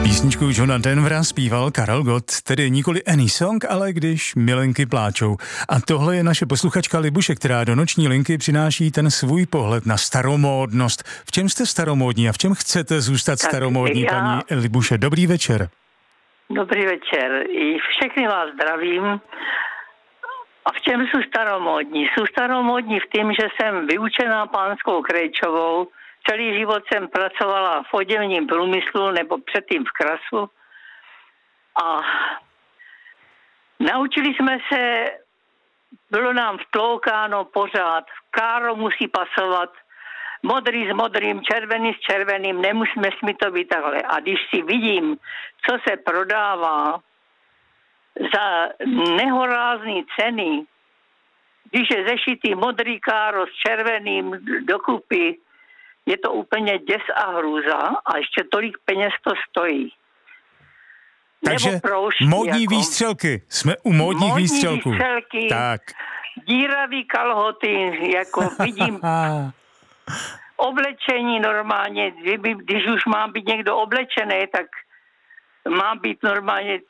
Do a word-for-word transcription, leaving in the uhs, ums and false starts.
Písničku Johna Denvera zpíval Karel Gott, tedy nikoli Any Song, ale Když milenky pláčou. A tohle je naše posluchačka Libuše, která do noční linky přináší ten svůj pohled na staromódnost. V čem jste staromódní a v čem chcete zůstat tak staromódní, já... paní Libuše? Dobrý večer. Dobrý večer. I všechny vás zdravím. A v čem jsou staromódní? Jsou staromódní v tom, že jsem vyučená pánskou Krejčovou. Celý život jsem pracovala v oděvním průmyslu nebo předtím v Krasu a naučili jsme se, bylo nám vtloukáno pořád, káro musí pasovat, modrý s modrým, červený s červeným, nemusíme mi to být takhle. A když si vidím, co se prodává za nehorázný ceny, když je zešitý modrý káro s červeným dokupy, je to úplně děs a hrůza a ještě tolik peněz to stojí. Takže módní jako... výstřelky. Jsme u módních módní výstřelků. výstřelky, tak. díravý kalhoty, jako vidím oblečení normálně, když už má být někdo oblečený, tak má být normálně